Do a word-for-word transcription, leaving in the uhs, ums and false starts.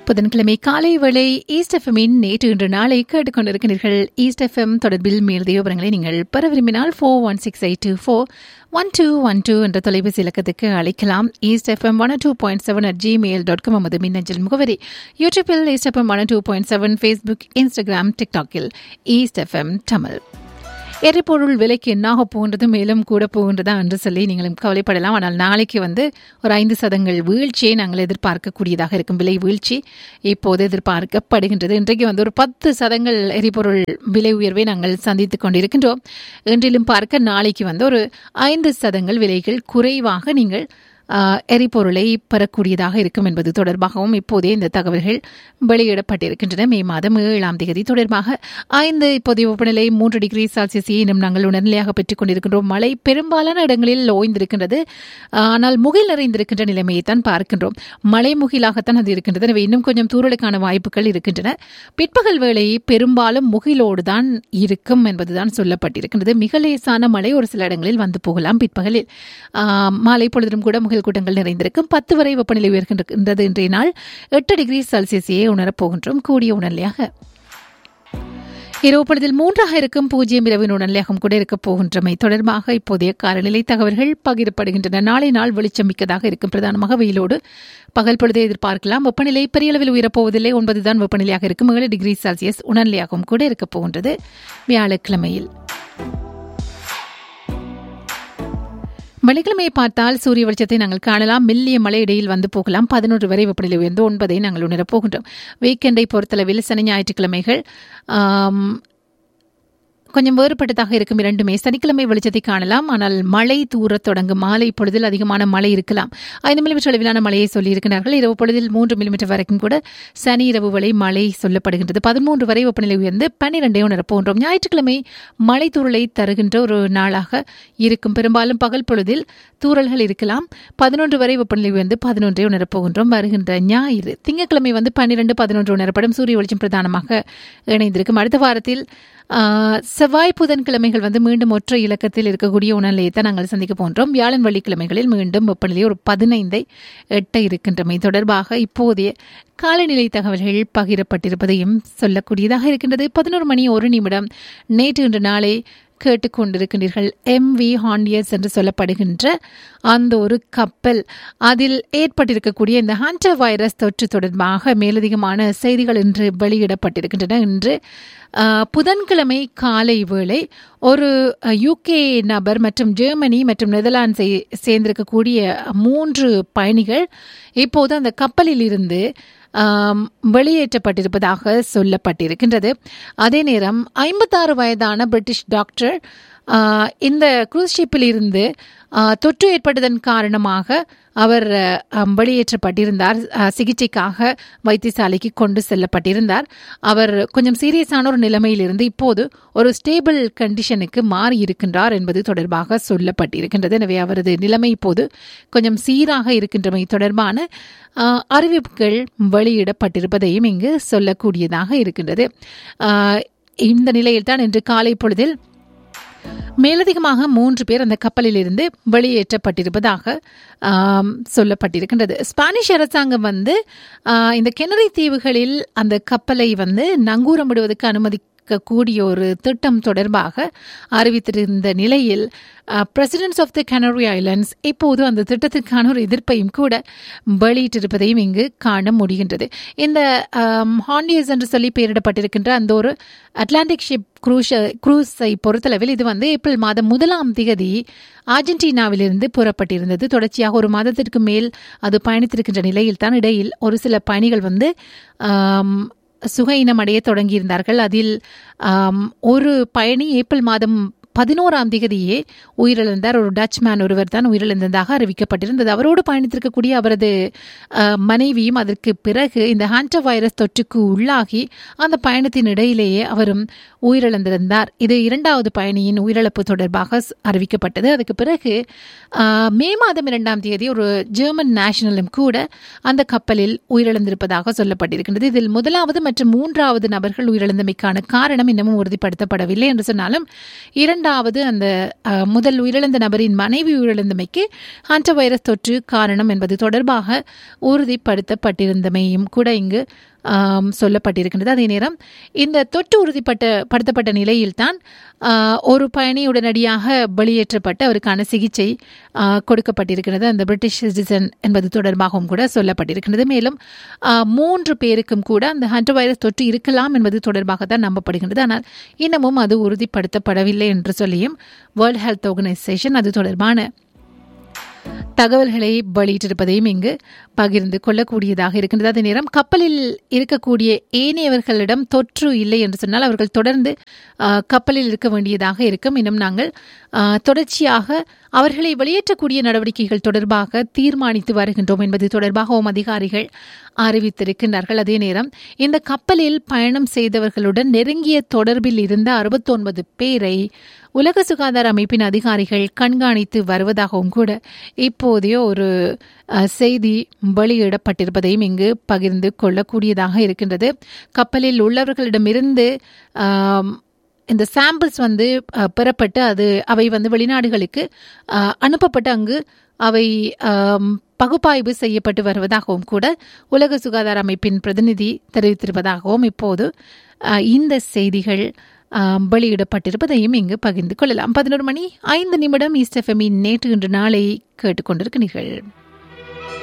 புதன்கிழமை காலை வேளை ஈஸ்ட் எஃப்எம்மின் நேற்று இன்று நாளை கேட்டுக்கொண்டிருக்கிறீர்கள். ஈஸ்ட் எஃப்எம் தொடர்பில் மேலதிக விவரங்களை நீங்கள் பெற விரும்பினால் four one six eight two four one two one two என்ற தொலைபேசி இலக்கத்துக்கு அழைக்கலாம். East FM one two point seven at Gmail dot com நமது மின்னஞ்சல் முகவரி. யூடியூப்பில் east FM one two point seven, Facebook, Instagram, டிக்டாக்கில் east FM Tamil. எரிபொருள் விலைக்கு என்னாக போகின்றது, மேலும் கூட போகின்றதா என்று சொல்லி நீங்களும் கவலைப்படலாம். ஆனால் நாளைக்கு வந்து ஒரு ஐந்து சதங்கள் வீழ்ச்சியை நாங்கள் எதிர்பார்க்கக்கூடியதாக இருக்கும். விலை வீழ்ச்சி இப்போது எதிர்பார்க்கப்படுகின்றது. இன்றைக்கு வந்து ஒரு பத்து சதங்கள் எரிபொருள் விலை உயர்வை நாங்கள் சந்தித்துக் கொண்டிருக்கின்றோம். இன்றிலும் பார்க்க நாளைக்கு வந்து ஒரு ஐந்து சதங்கள் விலைகள் குறைவாக நீங்கள் எரிபொருளை பெறக்கூடியதாக இருக்கும் என்பது தொடர்பாகவும் இப்போதே இந்த தகவல்கள் வெளியிடப்பட்டிருக்கின்றன. மே மாதம் ஏழாம் தேதி தொடர்பாக ஐந்து இப்போதைய வெப்பநிலை மூன்று டிகிரி செல்சியஸை இன்னும் நாங்கள் உடனடியாக பெற்றுக் கொண்டிருக்கின்றோம். மழை பெரும்பாலான இடங்களில் ஓய்ந்திருக்கின்றது. ஆனால் முகில் நிறைந்திருக்கின்ற நிலைமையை தான் பார்க்கின்றோம். மழை முகிலாகத்தான் அது இருக்கின்றது. எனவே இன்னும் கொஞ்சம் தூறலுக்கான வாய்ப்புகள் இருக்கின்றன. பிற்பகல் வேளை பெரும்பாலும் முகிலோடு தான் இருக்கும் என்பதுதான் சொல்லப்பட்டிருக்கின்றது. மிக லேசான மழை ஒரு சில இடங்களில் வந்து போகலாம். பிற்பகலில் மாலை பொழுதும் கூட கூட்டங்கள் நிறைந்திருக்கும். பத்து வரை வெப்பநிலை உயர்கின்றது. இன்றைய நாள் எட்டு டிகிரி செல்சியஸையே உணரப்போகின்றோம். கூடிய உணர்நிலையாக இரவு பொழுதில் மூன்றாக இருக்கும். பூஜ்ஜியம் இரவின் உணர்நிலையாகவும் கூட இருக்கப் போகின்றமை தொடர்பாக இப்போதைய காலநிலை தகவல்கள் பகிரப்படுகின்றன. நாளை நாள் வெளிச்சம் மிக்கதாக இருக்கும். பிரதானமாக வெயிலோடு பகல் பொழுதை எதிர்பார்க்கலாம். வெப்பநிலை பெரிய அளவில் உயரப்போவதில்லை. ஒன்பதுதான் வெப்பநிலையாக இருக்கும். ஏழு டிகிரி செல்சியஸ் உணர்நிலையாகவும் கூட இருக்கப் போகின்றது வியாழக்கிழமையில். வெள்ளிக்கிழமையை பார்த்தால் சூரிய வெளிச்சத்தை நாங்கள் காணலாம். மெல்லிய மழை இடையில் வந்து போகலாம். பதினொன்று வரை வெப்பநிலை உயர்ந்து ஒன்பதை நாங்கள் உணரப் போகின்றோம். வீக்கெண்டை பொறுத்தளவில் சனி ஞாயிற்றுக்கிழமைகள் கொஞ்சம் வேறுபட்டதாக இருக்கும். இரண்டுமே சனிக்கிழமை வெளிச்சத்தை காணலாம். ஆனால் மழை தூரத் தொடங்கும். மாலை பொழுதில் அதிகமான மழை இருக்கலாம். ஐந்து மில்லிமீட்டர் அளவிலான மழையை சொல்லியிருக்கிறார்கள். இரவு பொழுதில் மூன்று மில்லிமீட்டர் வரைக்கும் கூட சனி இரவு வரை மழை சொல்லப்படுகின்றது. பதிமூன்று வரை வெப்பநிலை உயர்ந்து பன்னிரண்டை உணரப்போன்றோம். ஞாயிற்றுக்கிழமை மழை தூறலை தருகின்ற ஒரு நாளாக இருக்கும். பெரும்பாலும் பகல் பொழுதில் தூறல்கள் இருக்கலாம். பதினொன்று வரை வெப்பநிலை உயர்ந்து பதினொன்றை உணரப்போகின்றோம். வருகின்ற ஞாயிறு திங்கட்கிழமை வந்து பன்னிரண்டு பதினொன்று உணரப்படும். சூரிய வெளிச்சம் பிரதானமாக இணைந்திருக்கும். அடுத்த வாரத்தில் செவ்வாய் புதன்கிழமைகள் வந்து மீண்டும் ஒற்றை இலக்கத்தில் இருக்கக்கூடிய உணர்நிலையை நாங்கள் சந்திக்க போன்றோம். வியாழன் வெள்ளிக்கிழமைகளில் மீண்டும் வெப்பநிலை ஒரு பதினைந்தை எட்ட இருக்கின்றமை தொடர்பாக இப்போதைய காலநிலை தகவல்கள் பகிரப்பட்டிருப்பதையும் சொல்லக்கூடியதாக இருக்கின்றது. பதினோரு மணி ஒரு நிமிடம். நேற்று இன்று நாளை கேட்டுக்கொண்டிருக்கின்றீர்கள். எம் வி ஹாண்டியர்ஸ் என்று சொல்லப்படுகின்ற அந்த ஒரு கப்பல், அதில் ஏற்பட்டிருக்கக்கூடிய இந்த ஹண்டர் வைரஸ் தொற்று தொடர்பாக மேலதிகமான செய்திகள் இன்று வெளியிடப்பட்டிருக்கின்றன. இன்று புதன்கிழமை காலை வேளை ஒரு யூகே நபர் மற்றும் ஜெர்மனி மற்றும் நெதர்லாந்தை சேர்ந்திருக்கக்கூடிய மூன்று பயணிகள் இப்போது அந்த கப்பலில் இருந்து வெளியேற்றப்பட்டிருப்பதாக சொல்லப்பட்டிருக்கின்றது. அதே நேரம் ஐம்பத்தாறு வயதான பிரிட்டிஷ் டாக்டர் இந்த குரூஸ் ஷிப்பில் இருந்து தொற்று ஏற்பட்டதன் காரணமாக அவர் வெளியேற்றப்பட்டிருந்தார். சிகிச்சைக்காக வைத்தியசாலைக்கு கொண்டு செல்லப்பட்டிருந்தார். அவர் கொஞ்சம் சீரியஸான ஒரு நிலைமையிலிருந்து இப்போது ஒரு ஸ்டேபிள் கண்டிஷனுக்கு மாறி இருக்கின்றார் என்பது தொடர்பாக சொல்லப்பட்டிருக்கின்றது. எனவே அவரது நிலைமை இப்போது கொஞ்சம் சீராக இருக்கின்றமை தொடர்பான அறிவிப்புகள் வெளியிடப்பட்டிருப்பதையும் இங்கு சொல்லக்கூடியதாக இருக்கின்றது. இந்த நிலையில்தான் இன்று காலை பொழுதில் மேலதிகமாக மூன்று பேர் அந்த கப்பலில் இருந்து வெளியேற்றப்பட்டிருப்பதாக சொல்லப்பட்டிருக்கின்றது. ஸ்பானிஷ் அரசாங்கம் வந்து இந்த கெனரி தீவுகளில் அந்த கப்பலை வந்து நங்கூரமிடுவதற்கு அனுமதி கூடிய ஒரு திட்டம் தொடர்பாக அறிவித்திருந்த நிலையில் president's of the canary islands இப்போது அந்த திட்டத்திற்கான ஒரு எதிர்ப்பையும் கூட வெளியிட்டிருப்பதையும் இங்கு காண முடிகின்றது. இந்த ஹாண்டியர்ஸ் என்று சொல்லி பெயரிடப்பட்டிருக்கின்ற அந்த ஒரு அட்லாண்டிக் ஷிப் குரூஸ் குரூஸை பொறுத்தளவில் இது வந்து ஏப்ரல் மாதம் முதலாம் தேதி அர்ஜென்டினாவிலிருந்து புறப்பட்டிருந்தது. தொடர்ச்சியாக ஒரு மாதத்திற்கு மேல் அது பயணித்திருக்கின்ற நிலையில் தான் இடையில் ஒரு சில பயணிகள் வந்து சுகையினம் அடைய தொடங்கியிருந்தார்கள். அதில் ஒரு பயணி ஏப்ரல் மாதம் பதினோராம் தேதியே உயிரிழந்தார். ஒரு டச் மேன் ஒருவர் தான் உயிரிழந்ததாக அறிவிக்கப்பட்டிருந்தது. அவரோடு பயணித்திருக்கக்கூடிய அவரது மனைவியும் அதற்கு பிறகு இந்த ஹண்டர் வைரஸ் தொற்றுக்கு உள்ளாகி அந்த பயணத்தின் இடையிலேயே அவரும் உயிரிழந்திருந்தார். இது இரண்டாவது பயணியின் உயிரிழப்பு தொடர்பாக அறிவிக்கப்பட்டது. அதுக்கு பிறகு மே மாதம் இரண்டாம் தேதி ஒரு ஜெர்மன் நேஷனலும் கூட அந்த கப்பலில் உயிரிழந்திருப்பதாக சொல்லப்பட்டிருக்கின்றது. இதில் முதலாவது மற்றும் மூன்றாவது நபர்கள் உயிரிழந்தமைக்கான காரணம் இன்னமும் உறுதிப்படுத்தப்படவில்லை என்று சொன்னாலும் இரண்டு இரண்டாவது அந்த அஹ், முதல் உயிரிழந்த நபரின் மனைவி உயிரிழந்தமைக்கு ஹண்டர் வைரஸ் தொற்று காரணம் என்பது தொடர்பாக உறுதிப்படுத்தப்பட்டிருந்தமையும் கூட இங்கு ஆம், சொல்லப்பட்டிருக்கின்றது. அதே நேரம் இந்த தொற்று உறுதிப்பட்ட படுத்தப்பட்ட நிலையில்தான் ஆஹ், ஒரு பயணி உடனடியாக வெளியேற்றப்பட்டு அவருக்கான சிகிச்சை ஆஹ், கொடுக்கப்பட்டிருக்கிறது. அந்த பிரிட்டிஷ் சிட்டிசன் என்பது தொடர்பாகவும் கூட சொல்லப்பட்டிருக்கின்றது. மேலும் ஆஹ், மூன்று பேருக்கும் கூட அந்த ஹண்டர் வைரஸ் தொற்று இருக்கலாம் என்பது தொடர்பாக தான் நம்பப்படுகின்றது. ஆனால் இன்னமும் அது உறுதிப்படுத்தப்படவில்லை என்று சொல்லியும் வேர்ல்ட் ஹெல்த் ஆர்கனைசேஷன் அது தொடர்பான தகவல்களை வெளியிட்டிருப்பதையும் இங்கு பகிர்ந்து கொள்ளக்கூடியதாக இருக்கின்றது. அதே நேரம் கப்பலில் இருக்கக்கூடிய ஏனையவர்களிடம் தொற்று இல்லை என்று சொன்னால் அவர்கள் தொடர்ந்து ஆஹ், கப்பலில் இருக்க வேண்டியதாக இருக்கும். இன்னும் நாங்கள் ஆஹ், தொடர்ச்சியாக அவர்களை வெளியேற்றக்கூடிய நடவடிக்கைகள் தொடர்பாக தீர்மானித்து வருகின்றோம் என்பது தொடர்பாகவும் அதிகாரிகள் அறிவித்திருக்கின்றார்கள். அதே நேரம் இந்த கப்பலில் பயணம் செய்தவர்களுடன் நெருங்கிய தொடர்பில் இருந்த அறுபத்தி ஒன்பது பேரை உலக சுகாதார அமைப்பின் அதிகாரிகள் கண்காணித்து வருவதாகவும் கூட இப்போதைய ஒரு அஹ், செய்தி வெளியிடப்பட்டிருப்பதையும் இங்கு பகிர்ந்து கொள்ளக்கூடியதாக இருக்கின்றது. கப்பலில் உள்ளவர்களிடமிருந்து ஆம், இந்த சாம்பிள்ஸ் வந்து அஹ், பெறப்பட்டு அது அவை வந்து வெளிநாடுகளுக்கு அஹ், அனுப்பப்பட்டு அங்கு அவை ஆம், பகுப்பாய்வு செய்யப்பட்டு வருவதாகவும் கூட உலக சுகாதார அமைப்பின் பிரதிநிதி தெரிவித்திருப்பதாகவும் இப்போது அஹ், இந்த செய்திகள் ஆம், வெளியிடப்பட்டிருப்பதையும் இங்கு பகிர்ந்து கொள்ளலாம். பதினோரு மணி ஐந்து நிமிடம் ஈஸ்ட் எஃப்எம்மின் நேற்று இன்று நாளை கேட்டுக்கொண்டிருக்கிறீர்கள்.